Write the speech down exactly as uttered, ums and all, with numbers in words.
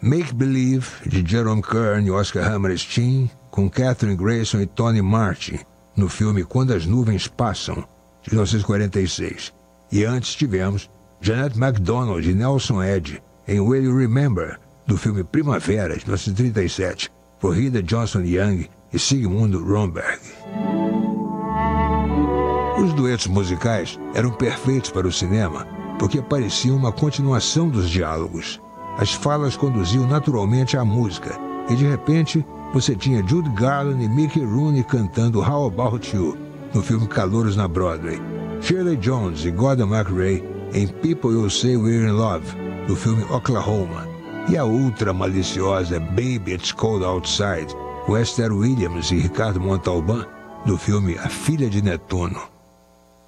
Make Believe, de Jerome Kern e Oscar Hammerstein, com Katherine Grayson e Tony Martin, no filme Quando as Nuvens Passam, de mil novecentos e quarenta e seis. E antes tivemos Jeanette MacDonald e Nelson Eddy, em Will You Remember, do filme Primavera, de mil novecentos e trinta e sete, por Hilda Johnson Young e Sigmund Romberg. Os duetos musicais eram perfeitos para o cinema, porque pareciam uma continuação dos diálogos. As falas conduziam naturalmente à música, e de repente você tinha Judy Garland e Mickey Rooney cantando How About You, no filme Calouros na Broadway, Shirley Jones e Gordon MacRae em People You Say We're in Love, do filme Oklahoma, e a ultra maliciosa Baby It's Cold Outside, com Esther Williams e Ricardo Montalban, do filme A Filha de Netuno.